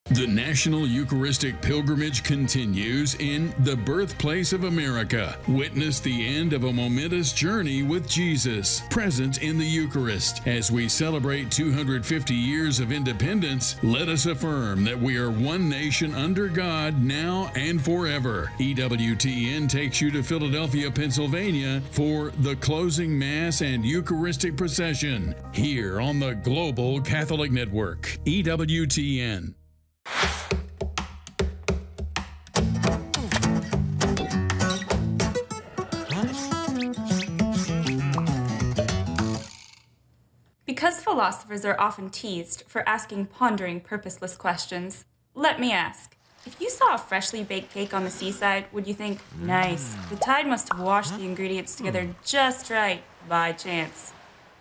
The National Eucharistic Pilgrimage continues in the birthplace of America. Witness the end of a momentous journey with Jesus, present in the Eucharist. As we celebrate 250 years of independence, let us affirm that we are one nation under God now and forever. EWTN takes you to Philadelphia, Pennsylvania for the closing Mass and Eucharistic procession here on the Global Catholic Network, EWTN. Because philosophers are often teased for asking pondering, purposeless questions, let me ask, if you saw a freshly baked cake on the seaside, would you think, nice, the tide must have washed the ingredients together just right, by chance?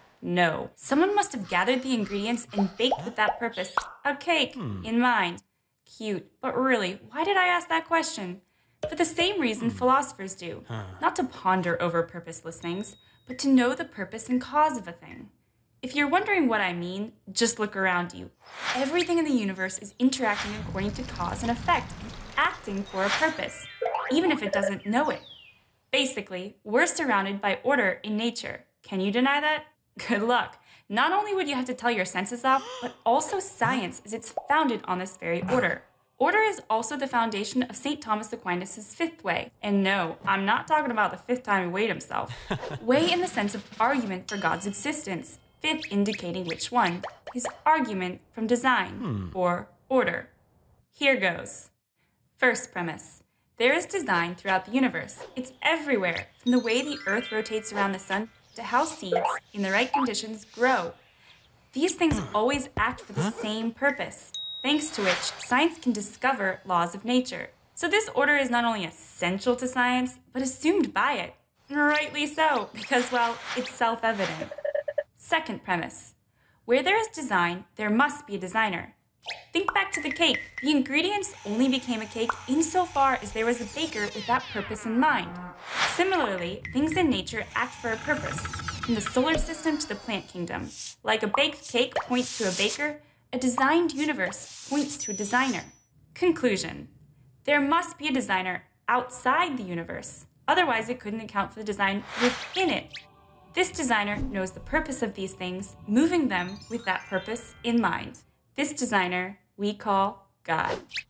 No. Someone must have gathered the ingredients and baked with that purpose, a cake, in mind. Cute, but really, why did I ask that question? For the same reason philosophers do. Not to ponder over purposeless things, but to know the purpose and cause of a thing. If you're wondering what I mean, just look around you. Everything in the universe is interacting according to cause and effect, acting for a purpose, even if it doesn't know it. Basically, we're surrounded by order in nature. Can you deny that? Good luck. Not only would you have to tell your senses off, but also science, as it's founded on this very order. Order is also the foundation of St. Thomas Aquinas' fifth way. And no, I'm not talking about the fifth time he weighed himself. Way in the sense of argument for God's existence. Fifth indicating which one. His argument from design, or order. Here goes. First premise. There is design throughout the universe. It's everywhere, from the way the earth rotates around the sun to how seeds, in the right conditions, grow. These things always act for the same purpose, thanks to which science can discover laws of nature. So this order is not only essential to science, but assumed by it. Rightly so, because, well, it's self-evident. Second premise. Where there is design, there must be a designer. Think back to the cake. The ingredients only became a cake insofar as there was a baker with that purpose in mind. Similarly, things in nature act for a purpose, from the solar system to the plant kingdom. Like a baked cake points to a baker, a designed universe points to a designer. Conclusion. There must be a designer outside the universe. Otherwise, it couldn't account for the design within it. This designer knows the purpose of these things, moving them with that purpose in mind. This designer we call God.